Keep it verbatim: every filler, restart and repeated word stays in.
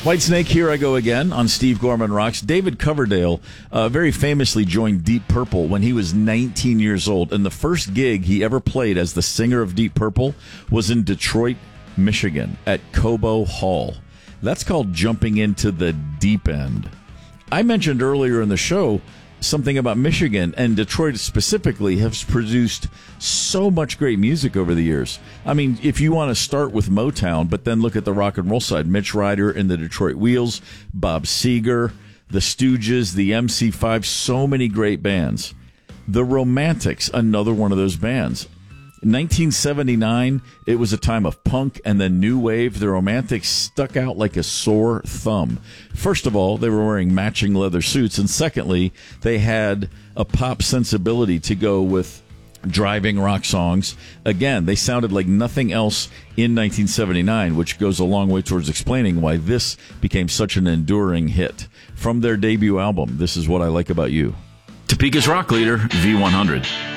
Whitesnake, Here I Go Again on Steve Gorman Rocks. David Coverdale uh, very famously joined Deep Purple when he was nineteen years old, and the first gig he ever played as the singer of Deep Purple was in Detroit, Michigan, at Cobo Hall. That's called jumping into the deep end. I mentioned earlier in the show something about Michigan, and Detroit specifically has produced so much great music over the years. I mean, if you want to start with Motown, but then look at the rock and roll side, Mitch Ryder and the Detroit Wheels, Bob Seger, the Stooges, the M C five, so many great bands. The Romantics, another one of those bands. In nineteen seventy-nine, it was a time of punk and then new wave. The Romantics stuck out like a sore thumb. First of all, they were wearing matching leather suits, and secondly, they had a pop sensibility to go with driving rock songs. Again, they sounded like nothing else in nineteen seventy-nine, which goes a long way towards explaining why this became such an enduring hit. From their debut album, This Is What I Like About You. Topeka's rock leader, V one hundred.